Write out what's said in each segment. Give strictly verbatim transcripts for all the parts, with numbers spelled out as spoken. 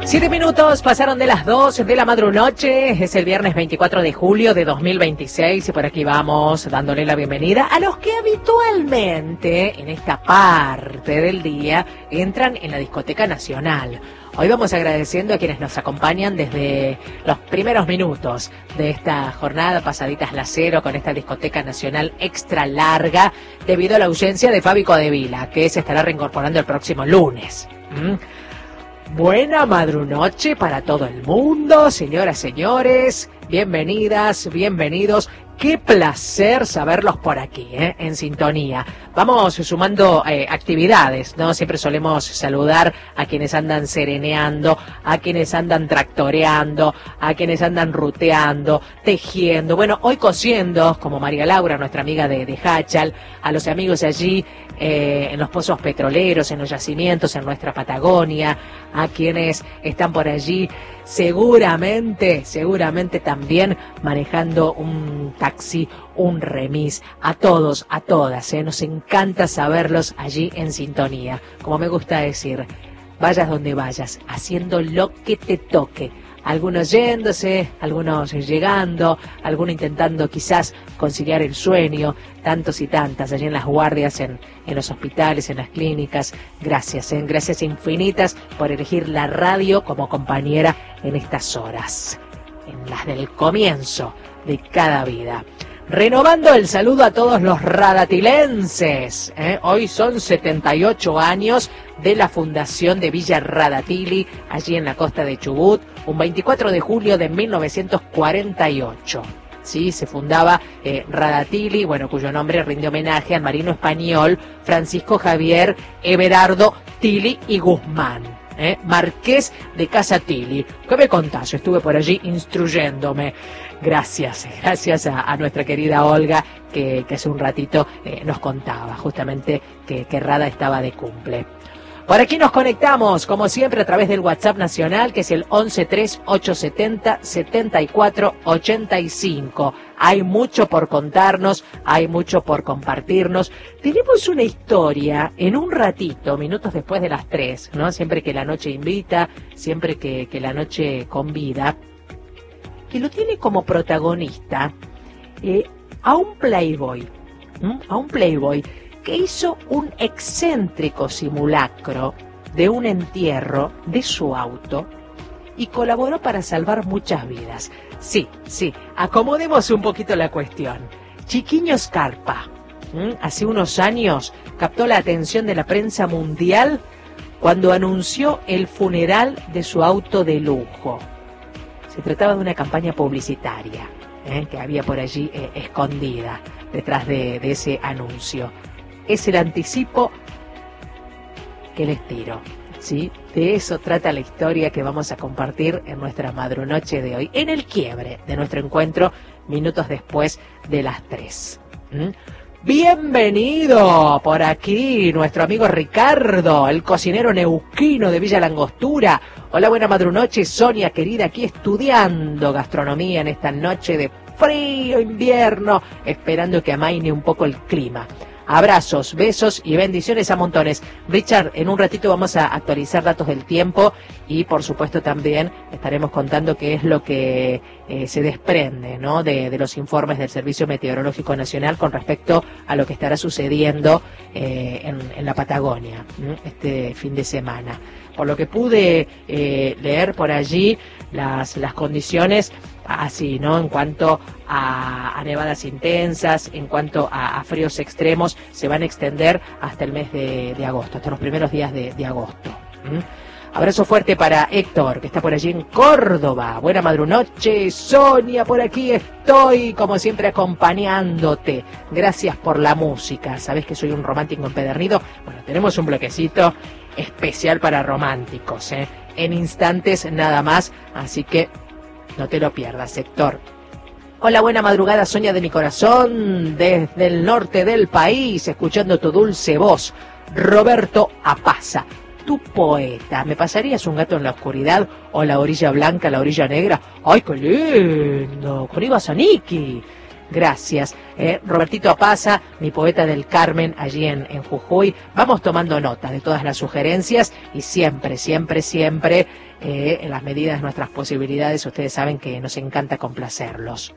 Siete minutos pasaron de las dos de la madrunoche, es el viernes veinticuatro de julio de dos mil veintiséis y por aquí vamos dándole la bienvenida a los que habitualmente en esta parte del día entran en la Discoteca Nacional. Hoy vamos agradeciendo a quienes nos acompañan desde los primeros minutos de esta jornada, pasaditas las cero, con esta Discoteca Nacional extra larga, debido a la ausencia de Fabi Codevila, que se estará reincorporando el próximo lunes. ¿Mm? Buena madrunoche para todo el mundo, señoras, señores, bienvenidas, bienvenidos. Qué placer saberlos por aquí, ¿eh? En sintonía. Vamos sumando eh, actividades, ¿no? Siempre solemos saludar a quienes andan sereneando, a quienes andan tractoreando, a quienes andan ruteando, tejiendo, bueno, hoy cosiendo, como María Laura, nuestra amiga de, de Hachal, a los amigos allí eh, en los pozos petroleros, en los yacimientos, en nuestra Patagonia, a quienes están por allí seguramente, seguramente también manejando un taxi, un remis, a todos, a todas, ¿eh? Nos encanta saberlos allí en sintonía. Como me gusta decir, vayas donde vayas, haciendo lo que te toque. Algunos yéndose, algunos llegando, algunos intentando quizás conciliar el sueño, tantos y tantas allí en las guardias, en, en los hospitales, en las clínicas. Gracias, ¿eh? Gracias infinitas por elegir la radio como compañera en estas horas, en las del comienzo de cada vida. Renovando el saludo a todos los radatilenses, ¿eh? Hoy son setenta y ocho años de la fundación de Villa Radatili, allí en la costa de Chubut, un veinticuatro de julio de mil novecientos cuarenta y ocho. Sí, se fundaba eh, Radatili, bueno, cuyo nombre rinde homenaje al marino español Francisco Javier Everardo Tili y Guzmán, ¿eh? Marqués de Casa Tili. ¿Qué me contás? Estuve por allí instruyéndome. Gracias, gracias a, a nuestra querida Olga, que, que hace un ratito eh, nos contaba justamente que, que Rada estaba de cumple. Por aquí nos conectamos, como siempre, a través del WhatsApp nacional, que es el once tres ocho setenta setenta y cuatro ochenta y cinco. Hay mucho por contarnos, hay mucho por compartirnos. Tenemos una historia en un ratito, minutos después de las tres, ¿no? Siempre que la noche invita, siempre que, que la noche convida, que lo tiene como protagonista eh, a un playboy, ¿m? a un playboy que hizo un excéntrico simulacro de un entierro de su auto y colaboró para salvar muchas vidas. Sí, sí, acomodemos un poquito la cuestión. Chiquiño Scarpa, ¿m? hace unos años captó la atención de la prensa mundial cuando anunció el funeral de su auto de lujo. Se trataba de una campaña publicitaria ¿eh? que había por allí eh, escondida detrás de, de ese anuncio. Es el anticipo que les tiro, ¿sí? De eso trata la historia que vamos a compartir en nuestra madrunoche de hoy, en el quiebre de nuestro encuentro, minutos después de las tres. ¿Mm? Bienvenido por aquí nuestro amigo Ricardo, el cocinero neuquino de Villa Langostura. Hola, buena madrunoche, Sonia querida, aquí estudiando gastronomía en esta noche de frío invierno, esperando que amaine un poco el clima. Abrazos, besos y bendiciones a montones. Richard, en un ratito vamos a actualizar datos del tiempo y por supuesto también estaremos contando qué es lo que eh, se desprende, ¿no? de, de los informes del Servicio Meteorológico Nacional con respecto a lo que estará sucediendo eh, en, en la Patagonia ¿no? este fin de semana. Por lo que pude eh, leer por allí, las, las condiciones así, ¿no? En cuanto a, a nevadas intensas, en cuanto a, a fríos extremos, se van a extender hasta el mes de, de agosto, hasta los primeros días de, de agosto. ¿Mm? Abrazo fuerte para Héctor, que está por allí en Córdoba. Buena madrunoche, Sonia, por aquí estoy, como siempre, acompañándote. Gracias por la música. ¿Sabés que soy un romántico empedernido? Bueno, tenemos un bloquecito especial para románticos, ¿eh? En instantes nada más, así que no te lo pierdas, Héctor. Hola, buena madrugada, Sonia de mi corazón, desde el norte del país, escuchando tu dulce voz. Roberto Apaza, tu poeta. ¿Me pasarías un gato en la oscuridad o la orilla blanca, la orilla negra? ¡Ay, qué lindo! Con Iba Zaniki. Gracias. Eh, Robertito Apaza, mi poeta del Carmen, allí en, en Jujuy. Vamos tomando nota de todas las sugerencias y siempre, siempre, siempre, eh, en las medidas de nuestras posibilidades, ustedes saben que nos encanta complacerlos.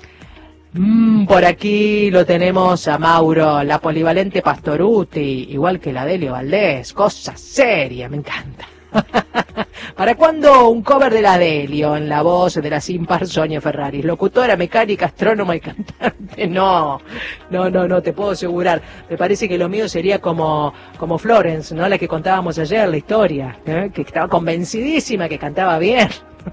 Mm, por aquí lo tenemos a Mauro, la polivalente Pastoruti, igual que la Delio Valdés, cosa seria, me encanta. ¿Para cuándo un cover de la Delio en la voz de la sin par Sonia Ferraris? Locutora, mecánica, astrónoma y cantante. No, no, no, no, te puedo asegurar. Me parece que lo mío sería como, como Florence, ¿no? La que contábamos ayer, la historia, ¿eh? Que estaba convencidísima que cantaba bien.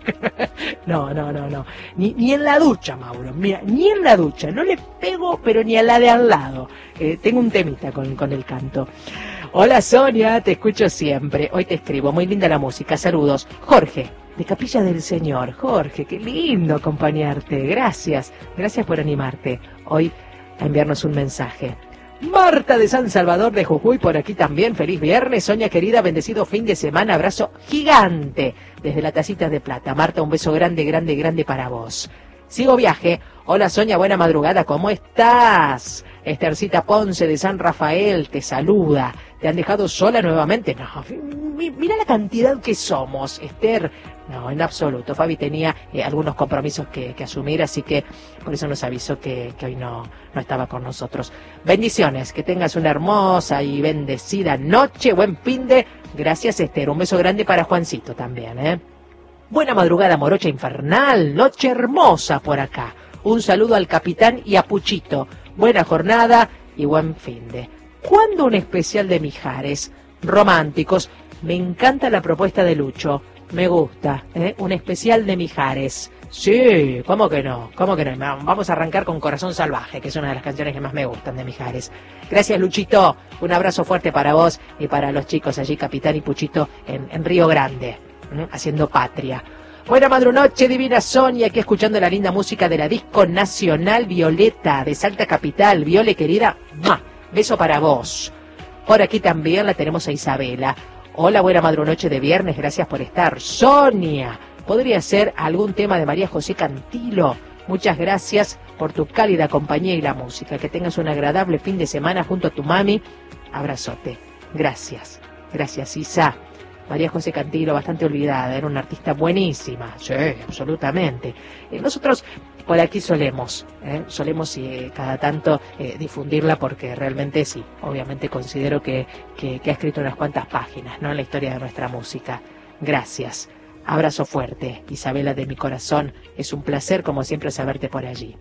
No, no, no, no. Ni, ni en la ducha, Mauro. Mira, ni en la ducha. No le pego, pero ni a la de al lado. Eh, tengo un temita con, con el canto. Hola Sonia, te escucho siempre. Hoy te escribo. Muy linda la música. Saludos. Jorge, de Capilla del Señor. Jorge, qué lindo acompañarte. Gracias. Gracias por animarte hoy a enviarnos un mensaje. Marta de San Salvador de Jujuy, por aquí también. Feliz viernes, Sonia querida, bendecido fin de semana, abrazo gigante desde la tacita de plata. Marta, un beso grande, grande, grande para vos. Sigo viaje. Hola Sonia, buena madrugada, ¿cómo estás? Estercita Ponce de San Rafael te saluda. ¿Te han dejado sola nuevamente? No, mira la cantidad que somos, Esther. No, en absoluto. Fabi tenía eh, algunos compromisos que, que asumir, así que por eso nos avisó que, que hoy no, no estaba con nosotros. Bendiciones, que tengas una hermosa y bendecida noche, buen fin de... Gracias, Esther. Un beso grande para Juancito también, ¿eh? Buena madrugada, morocha infernal. Noche hermosa por acá. Un saludo al capitán y a Puchito. Buena jornada y buen fin de... ¿Cuándo un especial de Mijares? Románticos. Me encanta la propuesta de Lucho. Me gusta, ¿eh? Un especial de Mijares. Sí, ¿cómo que no? ¿Cómo que no? Vamos a arrancar con Corazón Salvaje, que es una de las canciones que más me gustan de Mijares. Gracias, Luchito. Un abrazo fuerte para vos y para los chicos allí, Capitán y Puchito, en, en Río Grande, ¿eh? Haciendo patria. Buena madrunoche, divina Sonia, aquí escuchando la linda música de la Disco Nacional Violeta de Salta Capital. Viole, querida, ¡mua! Beso para vos. Por aquí también la tenemos a Isabela. Hola, buena madrunoche de viernes, gracias por estar. Sonia, ¿podría ser algún tema de María José Cantilo? Muchas gracias por tu cálida compañía y la música. Que tengas un agradable fin de semana junto a tu mami. Abrazote. Gracias. Gracias, Isa. María José Cantilo, bastante olvidada, era una artista buenísima. Sí, absolutamente. Eh, nosotros por aquí solemos, eh, solemos eh, cada tanto eh, difundirla porque realmente sí, obviamente considero que, que, que ha escrito unas cuantas páginas, ¿no?, en la historia de nuestra música. Gracias. Abrazo fuerte, Isabela de mi corazón. Es un placer, como siempre, saberte por allí.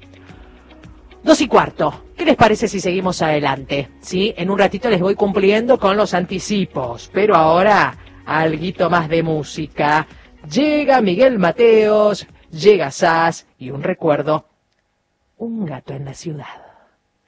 Dos y cuarto. ¿Qué les parece si seguimos adelante? Sí, en un ratito les voy cumpliendo con los anticipos, pero ahora alguito más de música. Llega Miguel Mateos, llega Sass y un recuerdo, Un gato en la ciudad.